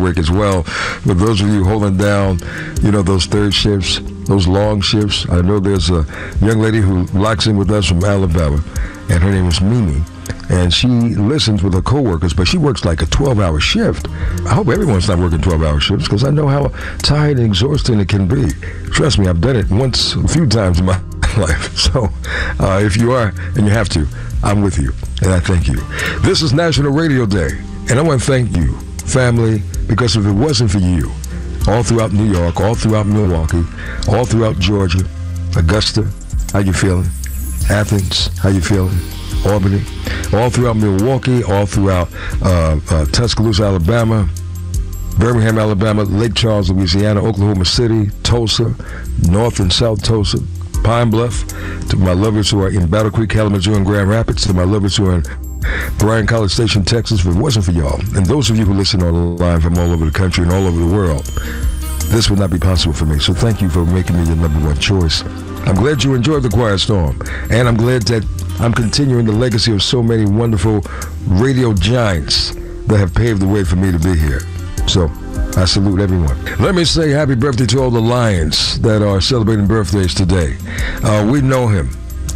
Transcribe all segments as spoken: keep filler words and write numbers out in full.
break as well. But those of you holding down, you know, those third shifts, those long shifts, I know there's a young lady who locks in with us from Alabama, and her name is Mimi. And she listens with her coworkers, but she works like a twelve-hour shift. I hope everyone's not working twelve-hour shifts, because I know how tired and exhausting it can be. Trust me, I've done it once, a few times in my life. So uh, if you are, and you have to, I'm with you, and I thank you. This is National Radio Day, and I want to thank you, family, because if it wasn't for you, all throughout New York, all throughout Milwaukee, all throughout Georgia, Augusta, how you feeling? Athens, how you feeling? Albany, all throughout Milwaukee, all throughout uh, uh, Tuscaloosa, Alabama, Birmingham, Alabama, Lake Charles, Louisiana, Oklahoma City, Tulsa, North and South Tulsa, Pine Bluff, to my lovers who are in Battle Creek, Kalamazoo, and Grand Rapids, to my lovers who are in Bryan College Station, Texas. If it wasn't for y'all, and those of you who listen online from all over the country and all over the world, this would not be possible for me. So thank you for making me your number one choice. I'm glad you enjoyed the Quiet Storm, and I'm glad that I'm continuing the legacy of so many wonderful radio giants that have paved the way for me to be here. So I salute everyone. Let me say happy birthday to all the Lions that are celebrating birthdays today. Uh, we know him,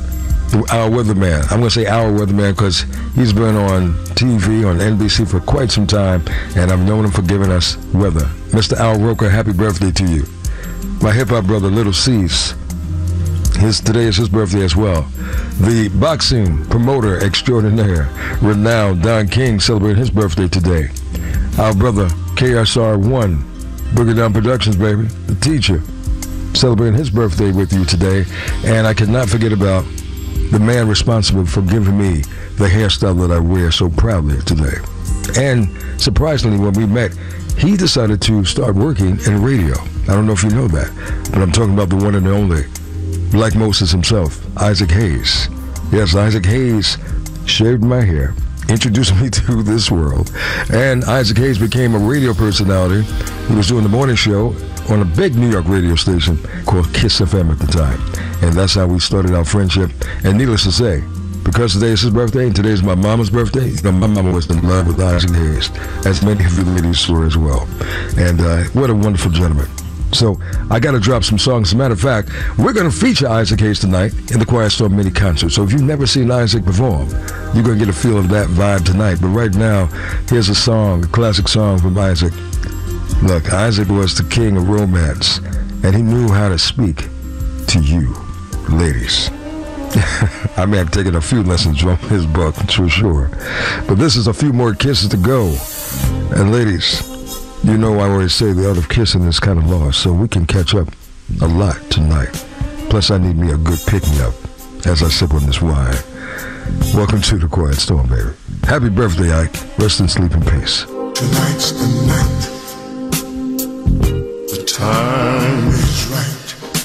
our weatherman. I'm going to say our weatherman because he's been on T V, on N B C for quite some time, and I've known him for giving us weather. Mister Al Roker, happy birthday to you. My hip-hop brother, Little Cease, his, today is his birthday as well. The boxing promoter extraordinaire, renowned Don King, celebrating his birthday today. Our brother, K S R one, Boogie Down Productions, baby, the teacher, celebrating his birthday with you today. And I cannot forget about the man responsible for giving me the hairstyle that I wear so proudly today. And surprisingly, when we met, he decided to start working in radio. I don't know if you know that, but I'm talking about the one and only Black Moses himself, Isaac Hayes. Yes, Isaac Hayes shaved my hair, introduced me to this world, and Isaac Hayes became a radio personality. He was doing the morning show on a big New York radio station called Kiss F M at the time, and that's how we started our friendship. And needless to say, because today is his birthday and today is my mama's birthday, you know, my mama was in love with Isaac Hayes, as many of you ladies were as well. And uh, what a wonderful gentleman. So I got to drop some songs. As a matter of fact, we're going to feature Isaac Hayes tonight in the Quiet Storm mini concert. So if you've never seen Isaac perform, you're going to get a feel of that vibe tonight. But right now, here's a song, a classic song from Isaac. Look, Isaac was the king of romance, and he knew how to speak to you, ladies. I may have taken a few lessons from his book, for sure. But this is a few more kisses to go. And ladies, you know I always say the art of kissing is kind of lost, so we can catch up a lot tonight. Plus, I need me a good pick-me-up as I sip on this wine. Welcome to the Quiet Storm, baby. Happy birthday, Ike. Rest and sleep in peace. Tonight's the night.